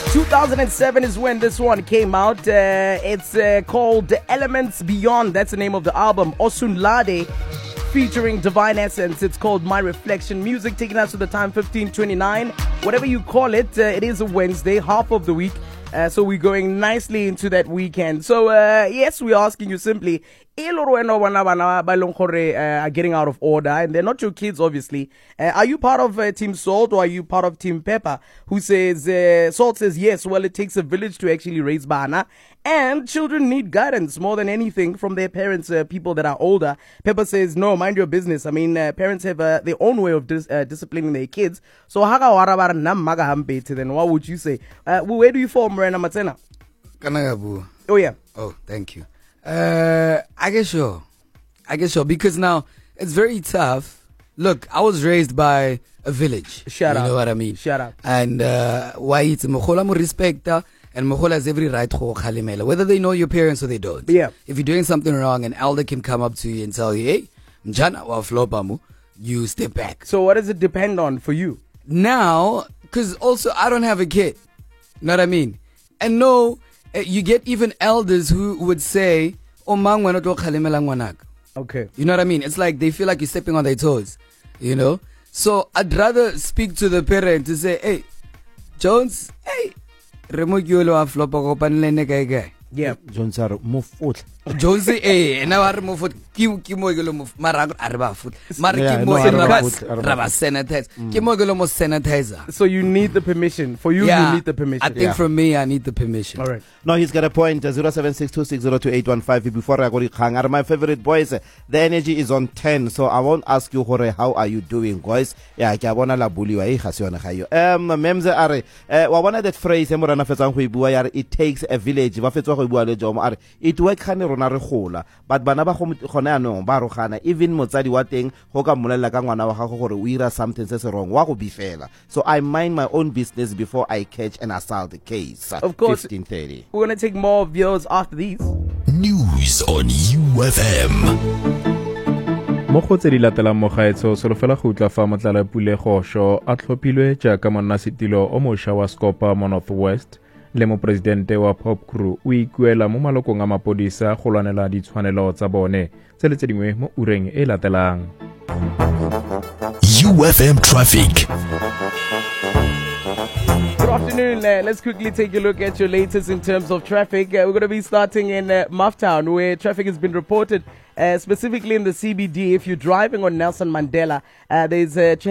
2007 is when this one came out. It's called Elements Beyond. That's the name of the album. Osunlade featuring Divine Essence. It's called My Reflection. Music taking us to the time 15:29. Whatever you call it, it is a Wednesday, half of the week. So we're going nicely into that weekend. So yes, we're asking you simply, are getting out of order, and they're not your kids, obviously. Are you part of Team Salt or are you part of Team Pepper? Who says Salt says yes. Well, it takes a village to actually raise bana, and children need guidance more than anything from their parents, people that are older. Pepper says no, mind your business. I mean, parents have their own way of disciplining their kids. So then what would you say? Where do you fall, Morena Matena? Kanagabu. Oh yeah. Oh, thank you. I guess so, because now it's very tough. Look, I was raised by a village. Shut up. You know what I mean? Shut up. And why it's Mohola mo respecta, and Mohola has every right to khalimela, whether they know your parents or they don't. Yeah. If you're doing something wrong, an elder can come up to you and tell you, hey, mjana wa flopamu, you step back. So what does it depend on for you? Now, because also I don't have a kid. You know what I mean? And no, you get even elders who would say, okay. You know what I mean? It's like they feel like you're stepping on their toes, you know? So I'd rather speak to the parent to say, hey, Jones, hey, Yeah. Jones are move foot. Jones, eh, now I remove foot. Sanitizer. So you need the permission. For you, you need the permission. I think from me, I need the permission. All right. No, he's got a point. 0762602815. Before I go to Khang, are my favorite boys. The energy is on 10, so I won't ask you, Hore, how are you doing, guys? Yeah, I want to buliwa. Memze are. One that phrase, it takes a village. It works but bana ba gona no ba rogana even motsadi wa teng go ka molela ka ngwana wa gago gore o ira something se se wrong wa go bifela. So I mind my own business before I catch an assault case. Of course. 15:30. We're going to take more views after these. News on UFM. Mo go tse di latelang mo gaetso solofela go utla fa motlala Pulego a tlhophilwe jaaka monnasetilo o mošwa wa Scopa mo Northwest. Le mo presidente wa Pop Crew o ikuela mo malokong a mapodisa go lwanela ditshwanelo tsa bone tse le tse dingwe mo ureng e latelang. UFM traffic. Good afternoon. Let's quickly take a look at your latest in terms of traffic. We're going to be starting in Mufftown, where traffic has been reported specifically in the CBD. If you're driving on Nelson Mandela, there's a